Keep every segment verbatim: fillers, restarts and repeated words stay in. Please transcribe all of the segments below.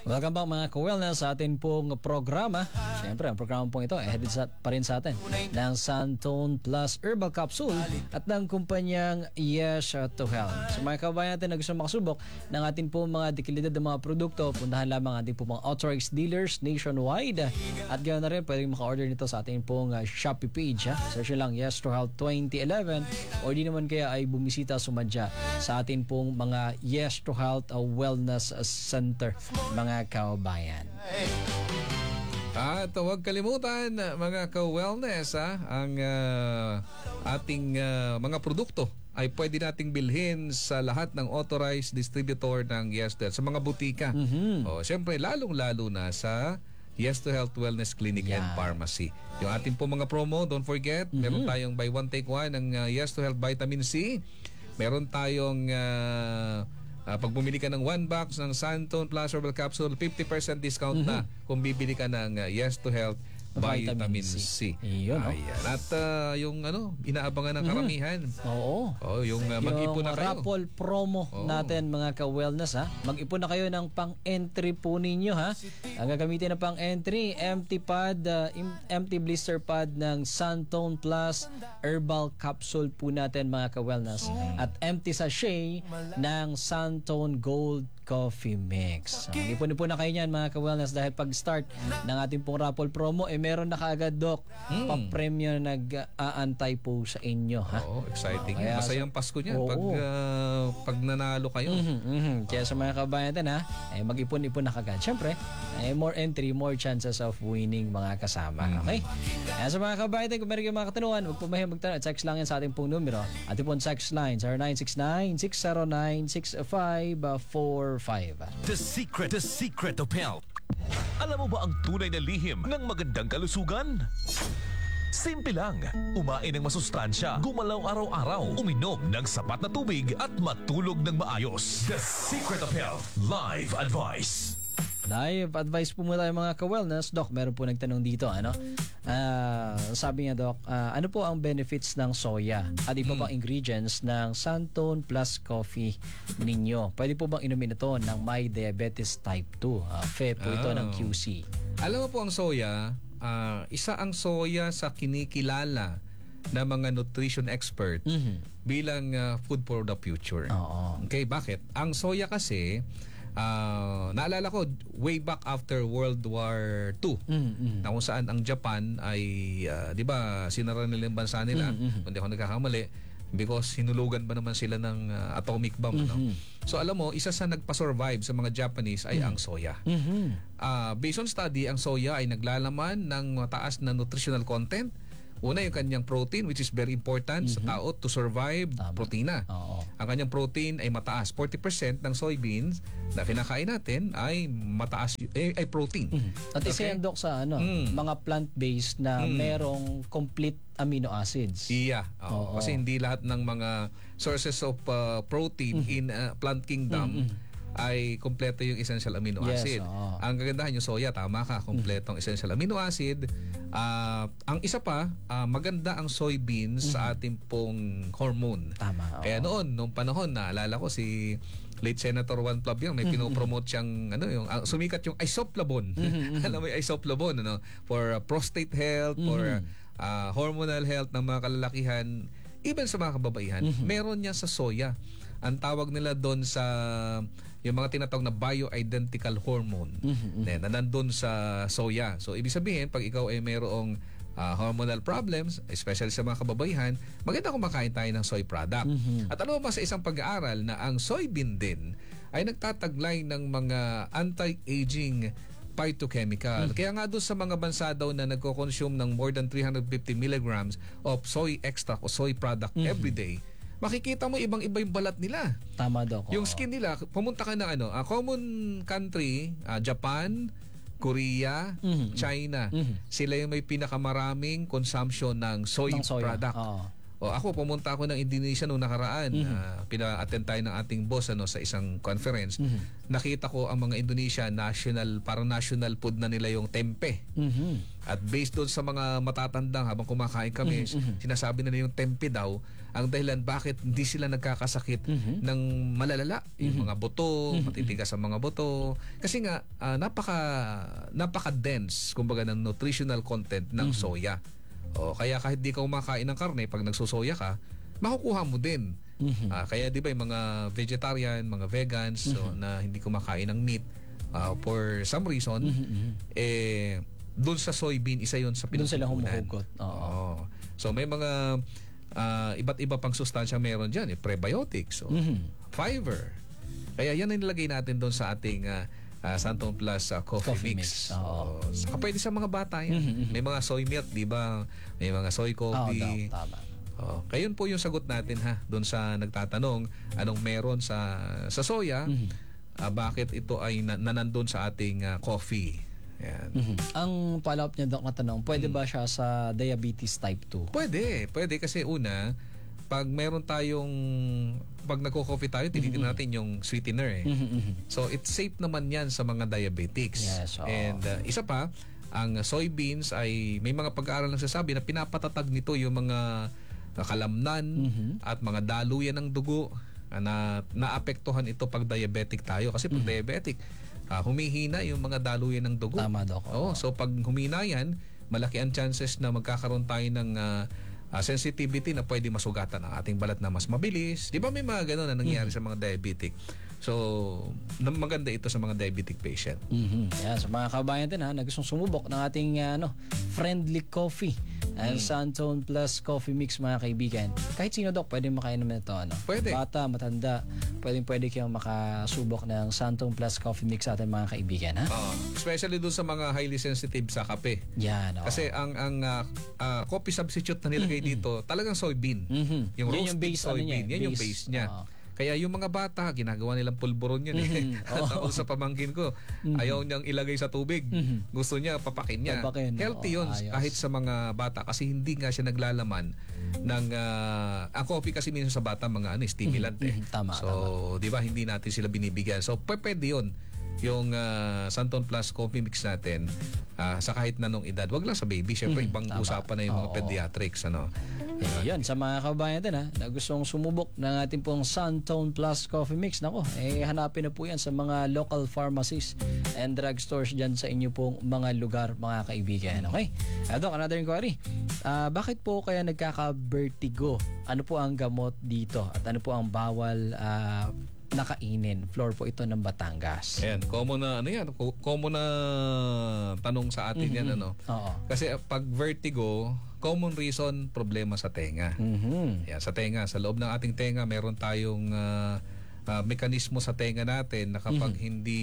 Welcome back mga ka-wellness sa atin pong programa. Siyempre, ang programa pong ito ay headed sa, pa rin sa atin ng Santone Plus Herbal Capsule at ng kumpanyang Yes to Health. Sa mga kabayan natin na gusto makasubok ng atin pong mga dekalidad ng mga produkto, puntahan lamang ating pong mga authorized dealers nationwide. At ganoon na rin, pwedeng maka-order nito sa ating pong uh, Shopee page. Ha? Search nyo lang Yes to Health twenty eleven o di naman kaya ay bumisita sumadya sa atin pong mga Yes to Health uh, Wellness Center. Mga kaubayan. At huwag kalimutan mga ka-wellness, ha, ang uh, ating uh, mga produkto ay pwede nating bilhin sa lahat ng authorized distributor ng Yes to Health, sa mga butika. Mm-hmm. O, siyempre, lalong-lalo na sa Yes to Health Wellness Clinic yeah. and Pharmacy. Yung ating po mga promo, don't forget, mm-hmm. meron tayong buy one take one ng uh, Yes to Health Vitamin C. Meron tayong uh, Uh, pag bumili ka ng one box ng Santone Plus Herbal Capsule, fifty percent discount mm-hmm. na kung bibili ka ng uh, Yes to Health Vitamin, Vitamin C. C. Iyon, no? Ayan. At uh, yung ano, inaabangan ng karamihan. Mm-hmm. Oo. Oh, yung uh, mag-ipon na kayo. Yung raffle promo Oo. natin mga ka-wellness, ha. Mag-ipon na kayo ng pang-entry po ninyo, ha. Ang gagamitin na pang-entry, empty pad, uh, empty blister pad ng Santone Plus Herbal Capsule po natin mga ka-wellness. At empty sachet ng Santone Gold Coffee Mix. So, ipon-ipon na kayo niyan mga ka-wellness dahil pag-start ng ating pong raffle promo, eh meron na kaagad, Doc, mm. pa-premyo na nag-aantay po sa inyo. Ha? Oo, exciting. O, kaya, masayang Pasko niyan pag, uh, pag nanalo kayo. Mm-hmm, mm-hmm. Kaya sa mga kabayan natin, ha, eh, mag-ipon-ipon na kaagad. Siyempre, eh, more entry, more chances of winning mga kasama. Mm. Okay? Kaya sa mga kabayan natin, kung meron kayong mga katanungan, huwag po mahihim magtanong. Text lang yan sa ating pong numero. Ating pong text line, zero nine six nine, six zero nine, six five four five. The secret, the secret of health. Alam mo ba ang tunay na lihim ng magandang kalusugan? Simple lang. Umain ng masustansya, gumalaw araw-araw, uminom ng sapat na tubig at matulog ng maayos. The secret of health. Live advice. Live advice po muna tayo mga ka-wellness. Doc, meron po nagtanong dito, ano? Uh, sabi niya, Doc, uh, ano po ang benefits ng soya at iba pang hmm. ingredients ng Santone Plus Coffee ninyo? Pwede po bang inumin ito ng may diabetes type two? Uh, F E po ito oh. ng Q C. Alam mo po ang soya, uh, isa ang soya sa kinikilala na mga nutrition expert mm-hmm. bilang uh, food for the future. Oo. Okay, bakit? Ang soya kasi, Uh, naalala ko way back after World War Two mm-hmm. na kung saan ang Japan ay uh, di ba sinara nila yung bansa nila mm-hmm. hindi ako nagkakamali because hinulugan ba naman sila ng uh, atomic bomb mm-hmm. no? So alam mo, isa sa nagpa-survive sa mga Japanese ay mm-hmm. ang soya. Mm-hmm. uh, based on study, ang soya ay naglalaman ng mataas na nutritional content. Una, yung kanyang protein, which is very important mm-hmm. sa tao to survive. Tama. Protina. Oo. Ang kanyang protein ay mataas. forty percent ng soybeans na kinakain natin ay mataas, ay, ay protein. Mm-hmm. At okay? isa yan, Doc, sa ano, mm. mga plant-based na mm. merong complete amino acids. Iya. Oh, kasi hindi lahat ng mga sources of uh, protein mm-hmm. in uh, plant kingdom mm-hmm. ay kompleto yung essential amino acid. Yes, oh. Ang kagandahan yung soya, tama ka, kompletong essential amino acid. Uh, ang isa pa, uh, maganda ang soybeans mm-hmm. sa ating pong hormone. Tama. Oh. Kaya noon, nung panahon, naalala ko si late Senator Juan Plabiang, may mm-hmm. pinopromote siyang, ano, yung, uh, sumikat yung isoplavon. Mm-hmm. Alam mo yung isoplavon, ano, for uh, prostate health, mm-hmm. for uh, hormonal health ng mga kalalakihan, even sa mga kababaihan, mm-hmm. meron niya sa soya. Ang tawag nila doon sa yung mga tinatawag na bioidentical hormone mm-hmm. na nandun sa soya. So ibig sabihin, pag ikaw ay mayroong uh, hormonal problems, especially sa mga kababaihan, maganda kung makain tayo ng soy product. Mm-hmm. At ano ba sa isang pag-aaral na ang soybean din ay nagtataglay ng mga anti-aging phytochemical. Mm-hmm. Kaya nga doon sa mga bansa daw na nagko-consume ng more than three hundred fifty milligrams of soy extract o soy product mm-hmm. every day, makikita mo ibang-iba yung balat nila. Tama daw. Yung skin nila, pumunta ka ng ano, uh, common country, uh, Japan, Korea, mm-hmm. China. Mm-hmm. Sila yung may pinakamaraming consumption ng soy, ng soy product. Oh. O ako pumunta ako ng Indonesia noong nakaraan. Mm-hmm. Uh, pina-attend tayo ng ating boss ano sa isang conference. Mm-hmm. Nakita ko ang mga Indonesia national, parang national food na nila yung tempe. Mm-hmm. At based doon sa mga matatandang habang kumakain kami, mm-hmm. sinasabi nila yung tempe daw ang dahilan bakit hindi sila nagkakasakit mm-hmm. ng malalala, yung mm-hmm. mga buto, mm-hmm. matitigas ang mga buto. Kasi nga uh, napaka napaka-dense kumbaga ng nutritional content ng mm-hmm. soya. O, kaya kahit di ka kumakain ng karne, pag nagsusoya ka, makukuha mo din. Mm-hmm. Uh, kaya di ba yung mga vegetarian, mga vegans mm-hmm. so, na hindi kumakain ng meat uh, for some reason, mm-hmm. eh, doon sa soybean, isa yon sa pinupunan. Doon sila humuhugot. Oo. So may mga uh, iba't iba pang sustansya meron dyan. Eh, prebiotics, so, mm-hmm. fiber. Kaya yan ang nilagay natin doon sa ating uh, Uh, Santon Plus uh, coffee, coffee mix. mix. Oh. So, saka pwede sa mga bata yan. Mm-hmm. May mga soy milk, di ba? May mga soy coffee. Oh, tama. Oh, kayon po yung sagot natin ha doon sa nagtatanong anong meron sa sa soya, mm-hmm. uh, bakit ito ay na, nanandun sa ating uh, coffee. Yan. Mm-hmm. Ang follow-up niya, Doc, na tanong, pwede mm-hmm. ba siya sa diabetes type two? Pwede. Pwede kasi una, pag meron tayong pag nagko-coffee tayo, tinitingnan natin yung sweetener eh. Mm-hmm. So it's safe naman yan sa mga diabetics. Yes, oh. And uh, isa pa, ang soybeans ay may mga pag-aaral nagsasabi na pinapatatag nito yung mga kalamnan mm-hmm. at mga daluyan ng dugo na naapektuhan ito pag diabetic tayo. Kasi pag mm-hmm. diabetic, uh, humihina yung mga daluyan ng dugo. Tama, Doc. Oh, so pag humina yan, malaki ang chances na magkakaroon tayo ng uh, Uh, sensitivity na pwede masugatan ang ating balat na mas mabilis. Di ba may mga gano'n na nangyayari mm-hmm. sa mga diabetic? So, maganda ito sa mga diabetic patient. Mm-hmm. Yeah, sa mga kabayan din ha, na gustong sumubok ng ating uh, ano, friendly coffee. Ang mm. Santon Plus Coffee Mix, mga kaibigan. Kahit sino, Doc, pwede makainom nito. Ano? Pwede. Bata, matanda, pwede pwede kayong makasubok ng Santon Plus Coffee Mix sa ating mga kaibigan. Ha? Uh, especially doon sa mga highly sensitive sa kape. Yan. Oh. Kasi ang ang uh, uh, coffee substitute na nilagay mm-hmm. dito, talagang soybean. Mm-hmm. Yung roasted yung base, soybean. Ano yan, yan base. Yung base niya. Oh. Kaya yung mga bata, ginagawa nilang pulburon yan. Mm-hmm. Eh. Oh. Sa pamangkin ko, mm-hmm. ayaw niyang ilagay sa tubig. Mm-hmm. Gusto niya, papakin niya. Papakin. Healthy yun, oh, kahit sa mga bata. Kasi hindi nga siya naglalaman ng... Uh, ang coffee kasi minsan sa bata, mga ano, stimulant eh. Mm-hmm. Tama, so, di ba, hindi natin sila binibigyan. So, pwede yun. Yung uh, Santon Plus Coffee Mix natin uh, sa kahit na nung edad. Wag lang sa baby. Siyempre, mm-hmm. ibang Tama. Usapan na yung mga Oo. Pediatrics. Ano? Eh, yun, sa mga kabayan din ha, na gustong sumubok ng ating pong Santon Plus Coffee Mix, nako, eh hanapin na po yan sa mga local pharmacies and drugstores dyan sa inyo pong mga lugar, mga kaibigan. Okay? Uh, Doc, another inquiry. Uh, bakit po kaya nagkaka-vertigo? Ano po ang gamot dito? At ano po ang bawal uh, nakainin? Floor po ito ng Batangas. Ayan, common na ano yan, common na tanong sa atin mm-hmm. yan ano. Oo. Kasi pag vertigo, common reason, problema sa tenga. Mm-hmm. Yan, sa tenga, sa loob ng ating tenga, meron tayong uh, uh, mekanismo sa tenga natin na kapag mm-hmm. hindi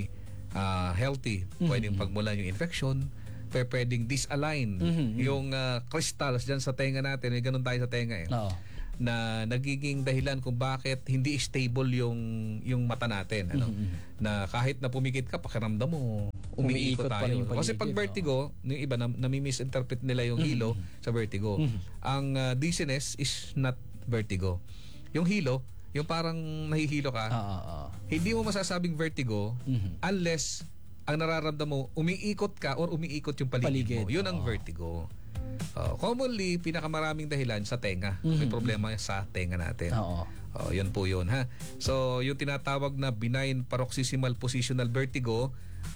uh, healthy, mm-hmm. pwedeng pagmulan yung infection, pwedeng disalign mm-hmm. yung uh, crystals dyan sa tenga natin. May ganun tayo sa tenga eh. Oo. Na nagiging dahilan kung bakit hindi stable yung yung mata natin ano mm-hmm. na kahit na pumikit ka pakiramdam mo umiikot tayo kasi pag vertigo oh. yung iba na, nami-misinterpret nila yung hilo mm-hmm. sa vertigo mm-hmm. ang uh, dizziness is not vertigo. Yung hilo, yung parang nahihilo ka uh, uh, uh. hindi mo masasabing vertigo mm-hmm. unless ang nararamdaman mo umiikot ka or umiikot yung paligid, paligid. mo yun ang uh. vertigo. Uh, commonly, pinakamaraming dahilan sa tenga. Mm-hmm. May problema sa tenga natin. Oo. Uh, yun po yun. Ha? So, yung tinatawag na benign paroxysmal positional vertigo,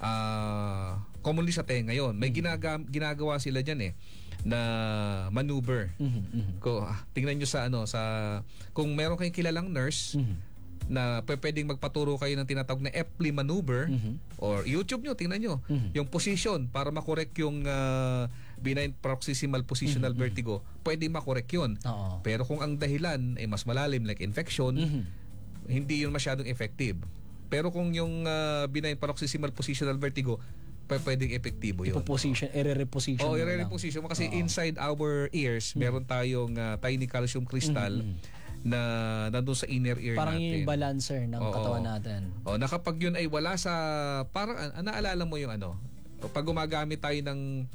uh, commonly sa tenga yun. May mm-hmm. ginaga- ginagawa sila dyan eh, na maneuver. Mm-hmm. Ko, ah, tingnan nyo sa ano, sa, kung meron kayong kilalang nurse, mm-hmm. na pwedeng magpaturo kayo ng tinatawag na Epley maneuver mm-hmm. or YouTube nyo, tingnan nyo mm-hmm. yung position para makorek yung uh, benign paroxysmal positional mm-hmm. vertigo, pwede makorek yun. Oo. Pero kung ang dahilan ay mas malalim like infection, mm-hmm. hindi yun masyadong effective. Pero kung yung uh, benign paroxysmal positional vertigo, pwedeng epektibo yun. Ipo-position, ire-reposition. Oh, ire-reposition mo kasi Oo. Inside our ears, mm-hmm. meron tayong uh, tiny calcium crystal mm-hmm. na nandun sa inner ear parang natin. Parang yung balancer ng Oo. katawan natin. Oh, na kapag yun ay wala sa parang uh, naalala mo yung ano, pag gumagamit tayo ng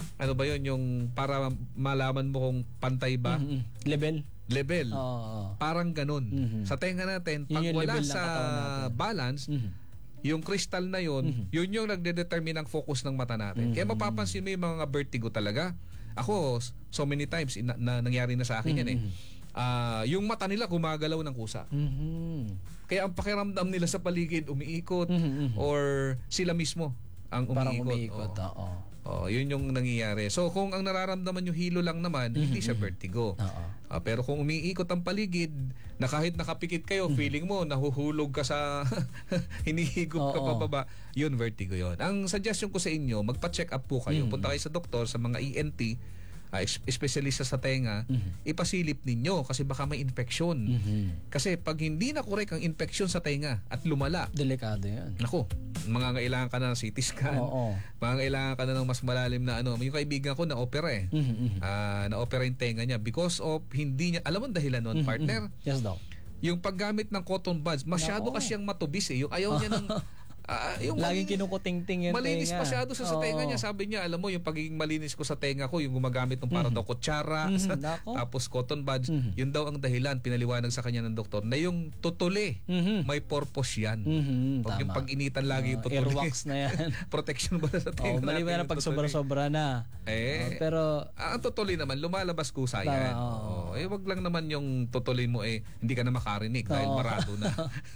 ano ba yun, yung para malaman mo kung pantay ba, Mhm. Level. level. Oo. Parang ganun. Mhm. Sa tenga natin, Yun pag yung wala level ng sa katawan natin. balance, Mhm. yung crystal na yun, Mhm. yun yung nagde-determine ng focus ng mata natin. Kaya Mhm. mapapansin mo yung mga vertigo talaga. Ako, so many times, na, na nangyari na sa akin yan eh. Mhm. Ah, yung mata nila gumagalaw ng kusa. Mhm. Kaya ang pakiramdam nila sa paligid, umiikot, Mhm. or sila mismo ang Parang umiikot. umiikot. Oo. Oh, yun yung nangyayari. So kung ang nararamdaman yung hilo lang naman, hindi siya vertigo. Oo. Ah, pero kung umiikot ang paligid, na kahit nakapikit kayo, feeling mo nahuhulog ka sa hinihigop ka Oo. pababa, yun vertigo yun. Ang suggestion ko sa inyo, magpa-check up po kayo. Punta kayo sa doktor, sa mga E N T, uh, espesyalista sa tenga, ipasilip ninyo kasi baka may infeksyon. Mhm. Kasi pag hindi na correct ang infeksyon sa tenga at lumala, Delikado yan. nako, mangangailangan ka na ng C T scan. Oo. Mangangailangan ka na ng mas malalim na ano. Yung kaibigan ko na opera eh. Mhm, mhm. Ah, na-opera yung tenga niya because of hindi niya, alam mo ang dahilan nun, partner? Yes, Doc. Yung paggamit ng cotton buds, masyado Nako. kasi yung matubis eh. Yung ayaw niya ng ah, yung Laging kinukuting-ting yung malinis tenga. masyado sa, sa tenga Oo. niya. Sabi niya, alam mo, yung pagiging malinis ko sa tenga ko, yung gumagamit ng para daw kutsara, Mhm, nako. tapos cotton buds, Mhm. yun daw ang dahilan, pinaliwanag sa kanya ng doktor, na yung tutuli, Mhm. may purpose yan. Mhm, Pag yung tama. pag-initan lagi yung Oo, tutuli. earwax na yan. Protection ba sa Oo, tenga mali natin ba na yung pag tutuli? sobra-sobra na. Eh, Oo, pero Ah, ang tutuli naman, lumalabas kusa Tama, yan. oo. Oo. Eh, wag lang naman yung tutuli mo eh, hindi ka na makarinig dahil Oo. marado na.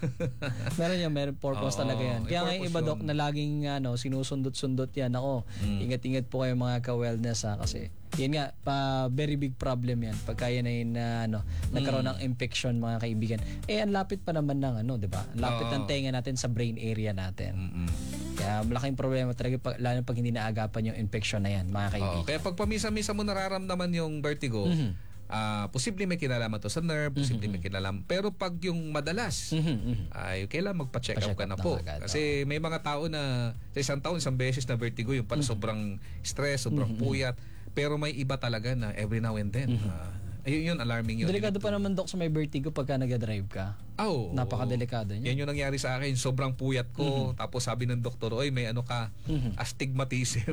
meron yan, meron purpose Oo, talaga yan. may Kaya nga yung purpose iba, Doc, yun. na laging ano, sinusundot-sundot yan. Ako, Mm. ingat-ingat po kayo mga ka-wellness ha, kasi yan nga, pa very big problem yan. Pagka yan ay na, ano, nagkaroon Mm. ng infection mga kaibigan. Eh, ang lapit pa naman ng ano, di ba? Ang lapit Oo. ng tenga natin sa brain area natin. Mm-mm. Kaya malaking problema talaga, pag, lalo pag hindi naagapan yung infection na yan, mga Oo. kaibigan. Kaya pag pamisa-misa mo nararamdaman yung vertigo, Mhm. ah, posible may kinalaman to sa nerve, posible may kinalaman. Pero pag yung madalas, Mhm, mhm. ay kailangan magpa-check up Pa-check ka up na na po. agad, Kasi may mga tao na sa isang taon, isang beses na vertigo, yung pala sobrang stress, sobrang puyat. Pero may iba talaga na every now and then. Ah, ayun yun, alarming yun. Delikado pa naman, Doc, sa may vertigo pagka nag-drive ka. Ah, oo. Napakadelikado niya. Yan yung nangyari sa akin. Sobrang puyat ko. Tapos sabi ng doktor, oy, may ano ka, astigmatism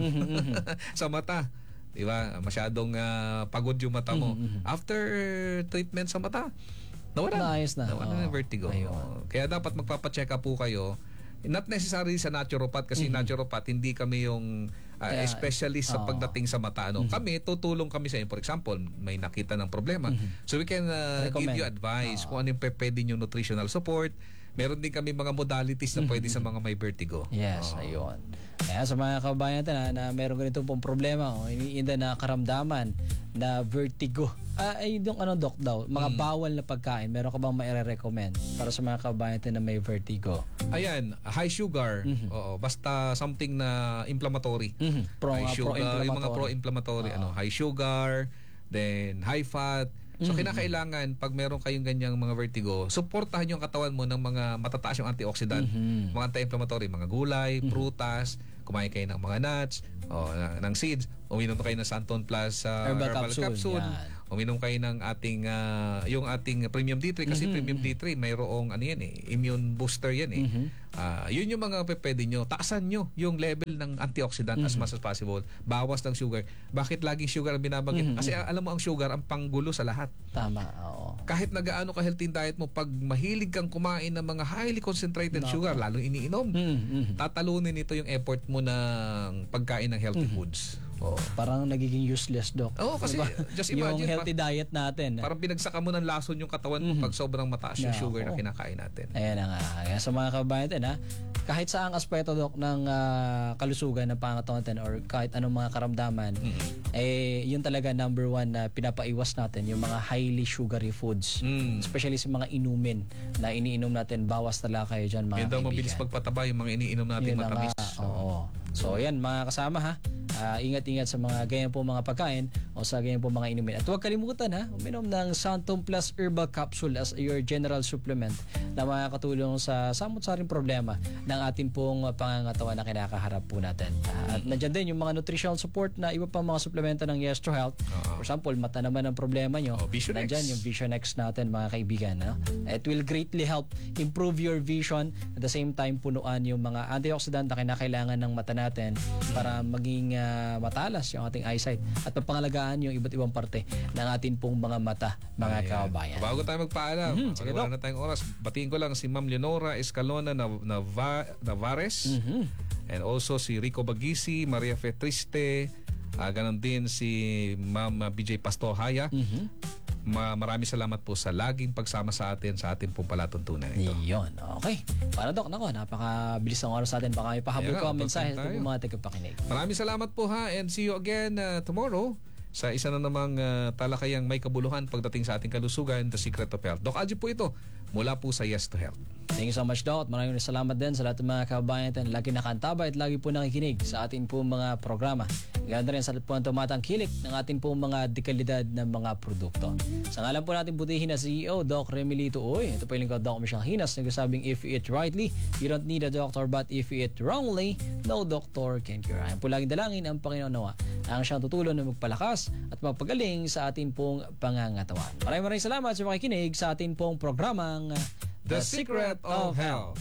sa mata. Di ba? Masyadong ah, pagod yung mata mo. After treatment sa mata, nawala. Naayos na. Nawala na yung Oo. vertigo. Ayun. Oo. Kaya dapat magpapacheck up po kayo. Not necessarily sa naturopath kasi naturopath hindi kami yung ah, Kaya, specialist sa oo. pagdating sa mata. Ano? Kami, tutulong kami sa inyo. For example, may nakita ng problema. So we can ah, give Recommend. you advice kung ano yung pe- pwede yung nutritional support. Meron din kami mga modalities na pwede sa mga may vertigo. Yes, ayun. Kaya sa mga kabayan natin ha, na meron ganito pong problema o iniinda na karamdaman na vertigo. Ah, ay yung ano, Doc, daw, mga bawal na pagkain, meron ka bang maire-recommend para sa mga kabayan natin na may vertigo? Ayan, high sugar. Oo, basta something na inflammatory. Mhm. Pro, High uh, sugar, yung mga pro-inflammatory. pro-inflammatory, ano, high sugar, then high fat. So kinakailangan pag meron kayong ganyang mga vertigo, suportahan yung katawan mo ng mga matataas yung antioxidant, Mhm. mga anti-inflammatory, mga gulay, prutas, kumain kayo ng mga nuts, o na- ng seeds, uminom kayo ng Santon Plus uh, Herbal herbal, capsule, capsule, yan. uminom kayo ng ating ah, yung ating premium D three kasi premium D three mayroong ano yan eh, immune booster yan eh. Ah, yun yung mga pe- pwede nyo. Taasan nyo yung level ng antioxidant as much as possible. Bawas ng sugar. Bakit laging sugar ang binabanggit? Kasi ah, alam mo ang sugar ang panggulo sa lahat. Tama, oo. Kahit nagaano ka healthy diet mo, pag mahilig kang kumain ng mga highly concentrated sugar, lalong iniinom, Mhm, mhm. tatalunin nito yung effort mo ng pagkain ng healthy foods. Oo. Parang nagiging useless, Doc. Oo, kasi Diba? just yung imagine, healthy diet natin. Parang pinagsaka mo ng lason yung katawan mo pag sobrang mataas yung Yeah, sugar na oo. kinakain natin. Ayan na nga. Kaya sa mga kabayan natin, ha, kahit sa ang aspeto, Doc, ng ah, kalusugan ng pangatawan natin or kahit anong mga karamdaman, eh, yun talaga number one na pinapaiwas natin, yung mga highly sugary foods. Mm. Especially sa mga inumin na iniinom natin, bawas talaga kayo dyan, mga Yun daw kaibigan. mabilis pagpataba yung mga iniinom nating Yun na matamis. nga, oo. So, yan mga kasama ha. Ah, ingat-ingat sa mga ganyan po mga pagkain o sa ganyan po mga inumin. At huwag kalimutan ha, uminom ng Santon Plus Herbal Capsule as your general supplement na makakatulong sa samot-saring problema ng ating pong pangangatawan na kinakaharap po natin. Uh, at nandiyan din yung mga nutritional support na iba pang mga suplemento ng Yes to Health. Oo. For example, mata naman ang problema nyo. Oh, Vision X. Nandyan yung Vision X natin mga kaibigan. No? It will greatly help improve your vision, at the same time punuan yung mga antioxidant na kinakailangan ng mata natin para maging uh, matalas yung ating eyesight at mapangalagaan yung iba't ibang parte ng ating pong mga mata, mga Ayan. kababayan. Bago tayo magpaalam, Mhm, sige, wala Doc. na tayong oras. Batiin ko lang si Ma'am Leonora Escalona na, Nava, Navares, Mhm. and also si Rico Bagisi, Maria Fetriste, uh, ganon din si Ma'am B J Pastorhaya. Mhm. Ma marami salamat po sa laging pagsama sa atin sa ating pong palatuntunan ito. Iyon. Okay. Para Dok, nako, napakabilis ng oras natin. Baka may pahabol Kaya nga, ko ang mensahe tayo. sa mga tagapakinig. Maraming salamat po ha, and see you again uh, tomorrow sa isa na namang uh, talakayang may kabuluhan pagdating sa ating kalusugan, The Secret of Health. Doc Aji po ito mula po sa Yes to Health. Thank you so much, Doc. Maraming salamat din sa lahat ng mga kababayan natin. Lagi nakantaba at lagi po nakikinig sa ating po mga programa. Ganda rin sa lahat po ng tumatangkilik ng ating po mga dekalidad ng mga produkto. Sa ngalan po natin butihin na C E O, Doc Remilito Uy. Ito po yung lingkod, Doc Michelle Hinas, nagsasabing if you eat rightly, you don't need a doctor, but if you eat wrongly, no doctor can cure. Ayan po laging dalangin ang Panginoon nawa ang siyang tutulong na magpalakas at magpagaling sa ating pong pangangatawan. Maraming maraming salamat sa makikinig sa ating pong programang The Secret of Health.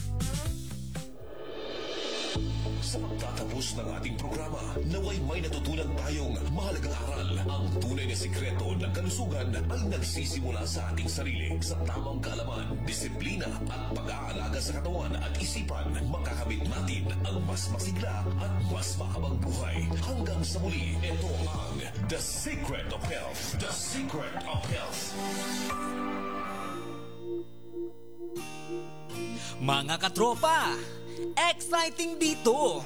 Sa pagtatapos ng ating programa, naway may natutunan tayong mahalagang aral. Ang tunay na sikreto ng kalusugan ay nagsisimula sa ating sarili. Sa tamang kaalaman, disiplina at pag-aalaga sa katawan at isipan, makakamit natin ang mas masigla at mas mahabang buhay. Hanggang sa muli, ito ang The Secret of Health. The Secret of Health. Mga katropa, exciting dito!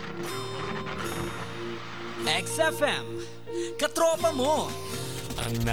X F M, katropa mo! Ang